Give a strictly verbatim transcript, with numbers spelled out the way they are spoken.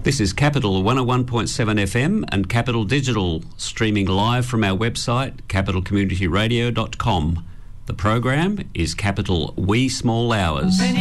This is Capital one oh one point seven F M and Capital Digital, streaming live from our website, capital community radio dot com. The program is Capital Wee Small Hours.